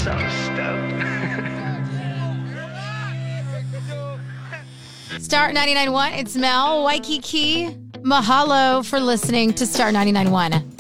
So stoked. Star 99.1, it's Mel, Waikiki. Mahalo for listening to Star 99.1.